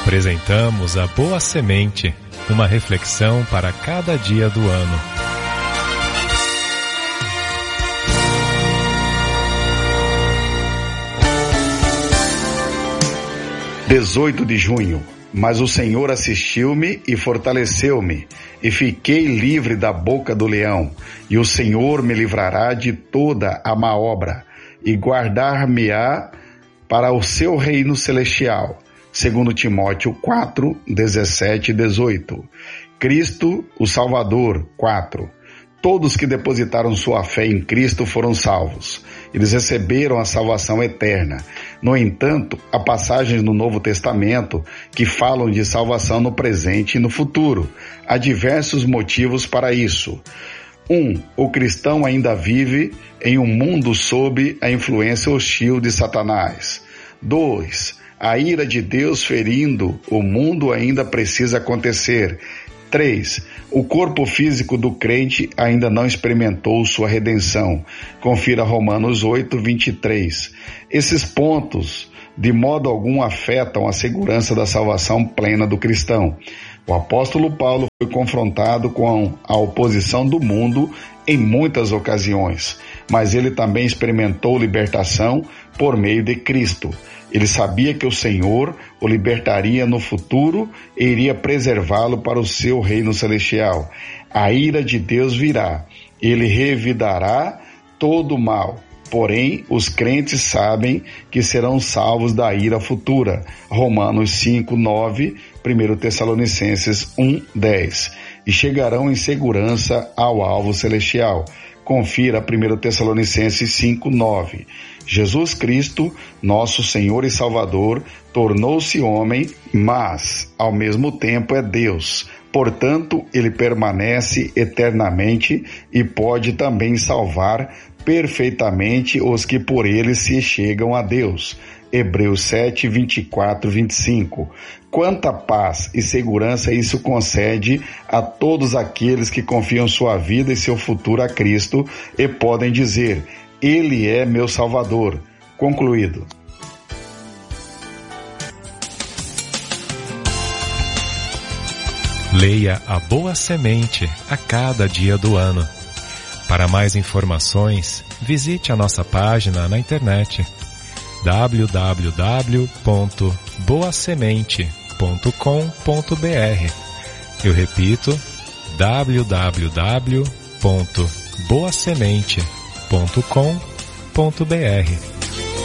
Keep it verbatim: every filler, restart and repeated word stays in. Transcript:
Apresentamos a Boa Semente, uma reflexão para cada dia do ano. dezoito de junho. Mas o Senhor assistiu-me e fortaleceu-me, e fiquei livre da boca do leão, e o Senhor me livrará de toda a má obra, e guardar-me-á para o seu reino celestial. Segundo Timóteo quatro, dezessete e dezoito. Cristo, o Salvador, quatro. Todos que depositaram sua fé em Cristo foram salvos. Eles receberam a salvação eterna. No entanto, há passagens no Novo Testamento que falam de salvação no presente e no futuro. Há diversos motivos para isso. Um, o cristão ainda vive em um mundo sob a influência hostil de Satanás. Dois, a ira de Deus ferindo o mundo ainda precisa acontecer. três. O corpo físico do crente ainda não experimentou sua redenção. Confira Romanos oito, vinte e três. Esses pontos, de modo algum, afetam a segurança da salvação plena do cristão. O apóstolo Paulo foi confrontado com a oposição do mundo em muitas ocasiões, mas ele também experimentou libertação por meio de Cristo. Ele sabia que o Senhor o libertaria no futuro e iria preservá-lo para o seu reino celestial. A ira de Deus virá, ele revidará todo o mal. Porém, os crentes sabem que serão salvos da ira futura. Romanos cinco, nove, primeiro Tessalonicenses um, dez. E chegarão em segurança ao alvo celestial. Confira primeiro Tessalonicenses cinco, nove. Jesus Cristo, nosso Senhor e Salvador, tornou-se homem, mas, ao mesmo tempo, é Deus. Portanto, ele permanece eternamente e pode também salvar perfeitamente os que por ele se chegam a Deus. Hebreus sete, vinte e quatro, vinte e cinco. Quanta paz e segurança isso concede a todos aqueles que confiam sua vida e seu futuro a Cristo e podem dizer: Ele é meu Salvador. Concluído. Leia a Boa Semente a cada dia do ano. Para mais informações, visite a nossa página na internet w w w ponto boa semente ponto com ponto b r. Eu repito, w w w ponto boa semente ponto com ponto b r.